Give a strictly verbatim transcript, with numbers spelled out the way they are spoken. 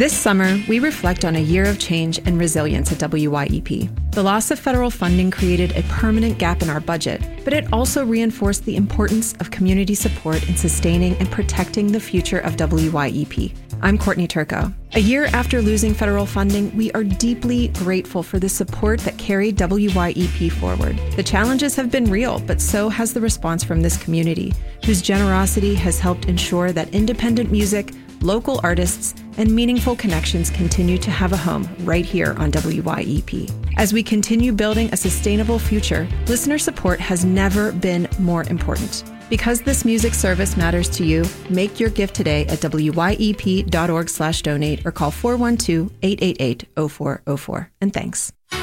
This summer, we reflect on a year of change and resilience at W Y E P. The loss of federal funding created a permanent gap in our budget, but it also reinforced the importance of community support in sustaining and protecting the future of W Y E P. I'm Courtney Turco. A year after losing federal funding, we are deeply grateful for the support that carried W Y E P forward. The challenges have been real, but so has the response from this community, whose generosity has helped ensure that independent music, local artists, and meaningful connections continue to have a home right here on W Y E P. As we continue building a sustainable future, listener support has never been more important. Because this music service matters to you, make your gift today at W Y E P dot org slash donate or call four one two, eight eight eight, zero four zero four. And thanks.